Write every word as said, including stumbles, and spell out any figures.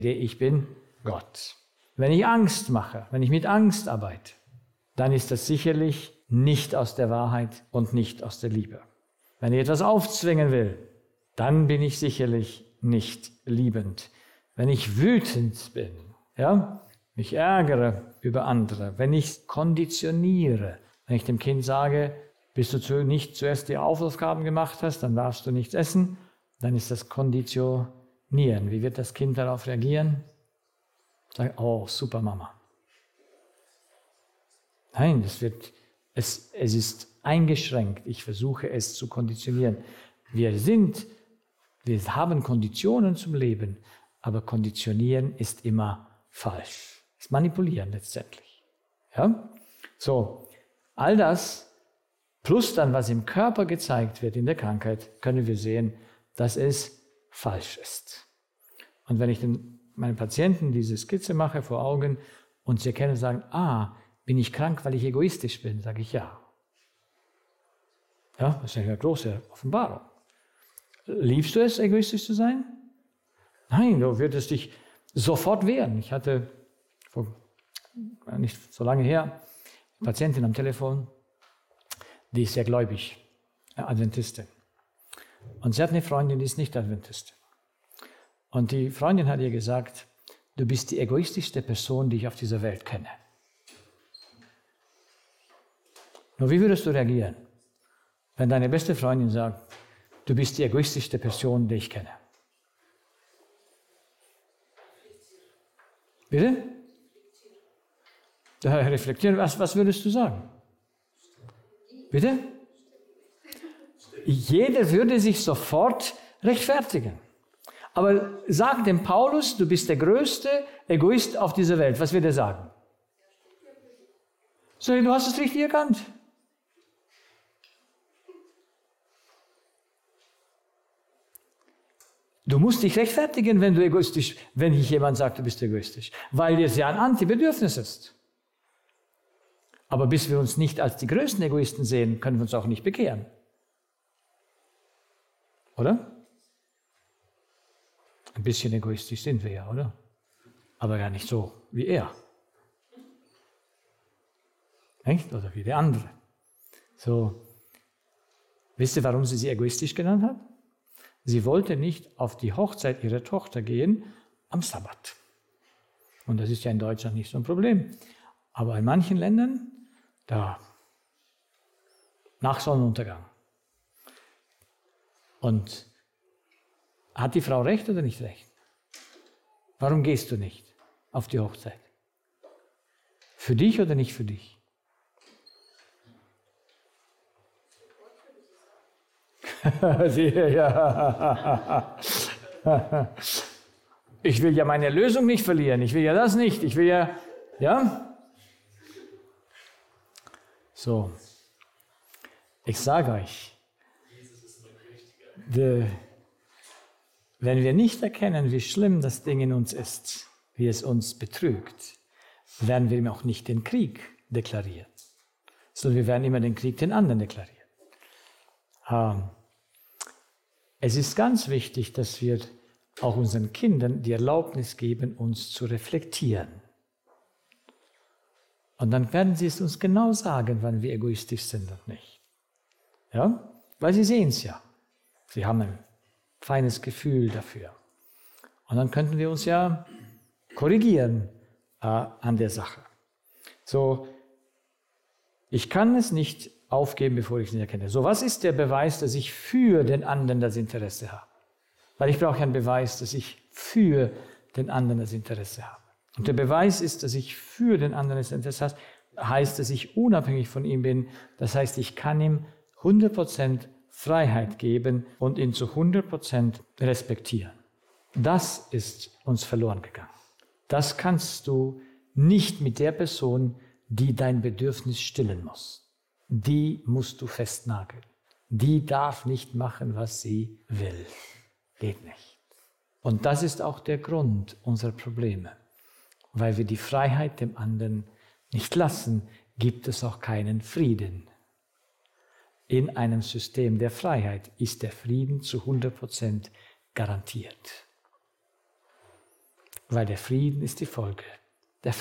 Ich bin Gott. Wenn ich Angst mache, wenn ich mit Angst arbeite, dann ist das sicherlich nicht aus der Wahrheit und nicht aus der Liebe. Wenn ich etwas aufzwingen will, dann bin ich sicherlich nicht liebend. Wenn ich wütend bin, ja, mich ärgere über andere, wenn ich konditioniere, wenn ich dem Kind sage, bis du nicht zuerst die Hausaufgaben gemacht hast, dann darfst du nichts essen, dann ist das Konditionieren. Wie wird das Kind darauf reagieren? Sagen, oh, super Mama. Nein, das wird, es, es ist eingeschränkt. Ich versuche es zu konditionieren. Wir sind, wir haben Konditionen zum Leben, aber konditionieren ist immer falsch. Es ist manipulieren letztendlich. Ja? So, all das, plus dann, was im Körper gezeigt wird in der Krankheit, können wir sehen, dass es falsch ist. Und wenn ich den, meinen Patienten diese Skizze mache vor Augen und sie erkennen und sagen, ah, bin ich krank, weil ich egoistisch bin, sage ich ja. Ja, das ist eine große Offenbarung. Liebst du es, egoistisch zu sein? Nein, du würdest dich sofort wehren. Ich hatte vor nicht so lange her eine Patientin am Telefon, die ist sehr gläubig, Adventistin. Und sie hat eine Freundin, die ist nicht Adventistin. Und die Freundin hat ihr gesagt, du bist die egoistischste Person, die ich auf dieser Welt kenne. Nur wie würdest du reagieren, wenn deine beste Freundin sagt, du bist die egoistischste Person, die ich kenne? Bitte? Da reflektieren, was, was würdest du sagen? Bitte? Jeder würde sich sofort rechtfertigen. Aber sag dem Paulus, du bist der größte Egoist auf dieser Welt. Was wird er sagen? So, du hast es richtig erkannt. Du musst dich rechtfertigen, wenn du egoistisch, wenn ich jemand sagt, du bist egoistisch, weil es ja ein Antibedürfnis ist. Aber bis wir uns nicht als die größten Egoisten sehen, können wir uns auch nicht bekehren. Oder? Ein bisschen egoistisch sind wir ja, oder? Aber gar nicht so wie er. Nicht? Oder wie der andere. So. Wisst ihr, warum sie sie egoistisch genannt hat? Sie wollte nicht auf die Hochzeit ihrer Tochter gehen am Sabbat. Und das ist ja in Deutschland nicht so ein Problem. Aber in manchen Ländern, da, nach Sonnenuntergang. Und hat die Frau recht oder nicht recht? Warum gehst du nicht auf die Hochzeit? Für dich oder nicht für dich? ja. Ich will ja meine Lösung nicht verlieren. Ich will ja das nicht. Ich will ja, ja? So. Ich sage euch, de, wenn wir nicht erkennen, wie schlimm das Ding in uns ist, wie es uns betrügt, werden wir auch nicht den Krieg deklarieren, sondern wir werden immer den Krieg den anderen deklarieren. Ähm, Es ist ganz wichtig, dass wir auch unseren Kindern die Erlaubnis geben, uns zu reflektieren. Und dann werden sie es uns genau sagen, wann wir egoistisch sind und nicht. Ja? Weil sie sehen es ja. Sie haben ein feines Gefühl dafür. Und dann könnten wir uns ja korrigieren äh, an der Sache. So, ich kann es nicht aufgeben, bevor ich es nicht erkenne. So, was ist der Beweis, dass ich für den anderen das Interesse habe? Weil ich brauche einen Beweis, dass ich für den anderen das Interesse habe. Und der Beweis ist, dass ich für den anderen das Interesse habe, heißt, dass ich unabhängig von ihm bin. Das heißt, ich kann ihm hundert Prozent Freiheit geben und ihn zu hundert Prozent respektieren. Das ist uns verloren gegangen. Das kannst du nicht mit der Person, die dein Bedürfnis stillen muss. Die musst du festnageln. Die darf nicht machen, was sie will. Geht nicht. Und das ist auch der Grund unserer Probleme. Weil wir die Freiheit dem anderen nicht lassen, gibt es auch keinen Frieden. In einem System der Freiheit ist der Frieden zu hundert Prozent garantiert. weil der Frieden ist die Folge